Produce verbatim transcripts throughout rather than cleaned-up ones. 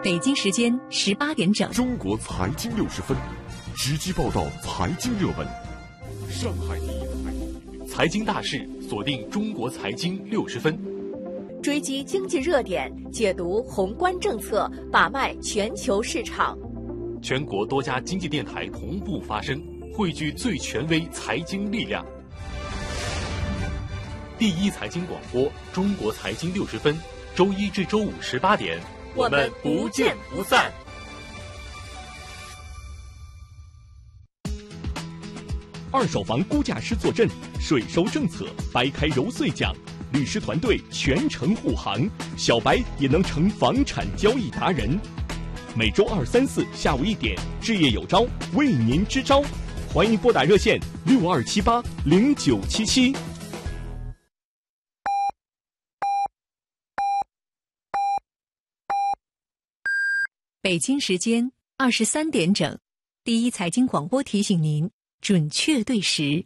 北京时间十八点整， 中国财经六十分，直击报道财经热门。上海第一财经大事，锁定中国财经六十分， 追击经济热点，解读宏观政策，把脉全球市场。 全国多家经济电台同步发声，汇聚最权威财经力量。第一财经广播，中国财经六十分，周一至周五十八点， 我们不见不散。 二手房估价师坐镇，税收政策掰开揉碎讲，律师团队全程护航，小白也能成房产交易达人。每周二、三、四下午一点，置业有招为您支招，欢迎拨打热线六二七八零九七七。 北京时间二十三点整，第一财经广播提醒您准确对时。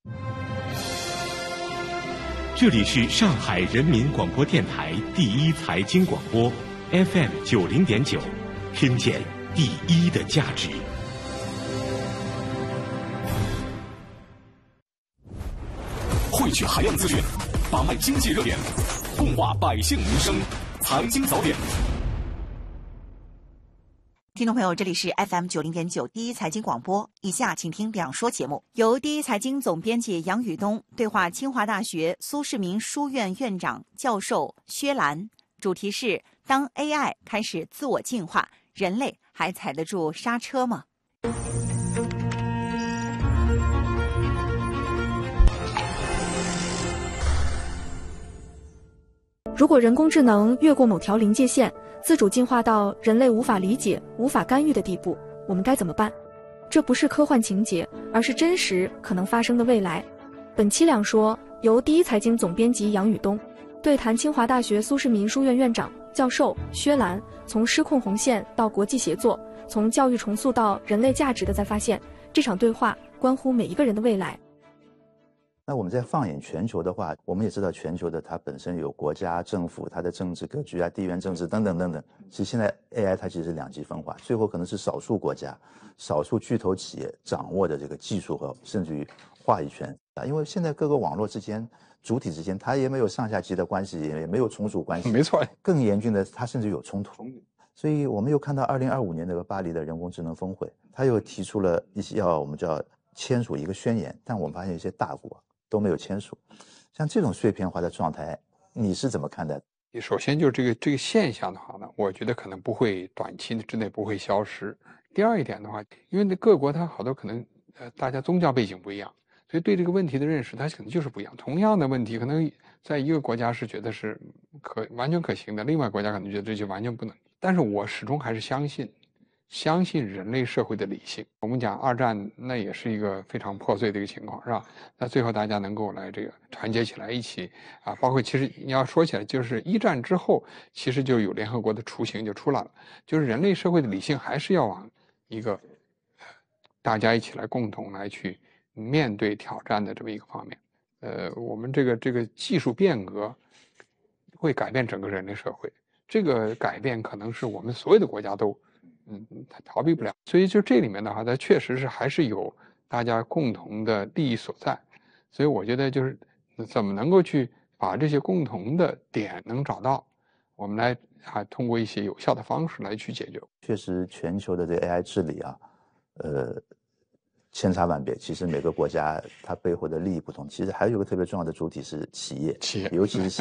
这里是上海人民广播电台第一财经广播 F M 九零点九，听见第一的价值。 汇聚海量资讯，把脉经济热点，共话百姓民生。财经早点。 听众朋友，这里是 F M 九零点九第一财经广播，以下请听两说节目，由第一财经总编辑杨宇东对话清华大学苏世民书院院长教授薛兰，主题是当 A I 开始自我进化，人类还踩得住刹车吗？ 如果人工智能越过某条临界线，自主进化到人类无法理解、无法干预的地步，我们该怎么办？这不是科幻情节，而是真实可能发生的未来。本期两说由第一财经总编辑杨宇东对谈清华大学苏世民书院院长教授薛兰，从失控红线到国际协作，从教育重塑到人类价值的再发现，这场对话关乎每一个人的未来。 那我们再放眼全球的话，我们也知道全球的它本身有国家、政府、它的政治格局啊、地缘政治等等等等。其实现在 A I 它其实是两极分化，最后可能是少数国家、少数巨头企业掌握的这个技术和甚至于话语权啊。因为现在各个网络之间、主体之间，它也没有上下级的关系，也没有从属关系。 没错。更严峻的，它甚至有冲突。所以我们又看到二零二五年那个巴黎的人工智能峰会，它又提出了一些要我们叫签署一个宣言，但我们发现一些大国都没有签署。像这种碎片化的状态，你是怎么看待的？ 首先就是这个这个现象的话呢，我觉得可能不会短期之内不会消失。第二一点的话，因为各国它好多可能呃大家宗教背景不一样，所以对这个问题的认识它可能就是不一样。同样的问题，可能在一个国家是觉得是可完全可行的，另外国家可能觉得这就完全不能。但是我始终还是相信。相信人类社会的理性。我们讲二战，那也是一个非常破碎的一个情况，是吧？那最后大家能够来这个团结起来一起啊，包括其实你要说起来，就是一战之后，其实就有联合国的雏形就出来了，就是人类社会的理性还是要往一个大家一起来共同来去面对挑战的这么一个方面。呃，我们这个这个技术变革会改变整个人类社会，这个改变可能是我们所有的国家都。嗯，他逃避不了，所以就这里面的话，它确实是还是有大家共同的利益所在，所以我觉得就是怎么能够去把这些共同的点能找到，我们来还通过一些有效的方式来去解决。 确实，全球的这个 A I 治理啊，呃，千差万别。其实每个国家它背后的利益不同，其实还有一个特别重要的主体是企业， 企业， 尤其是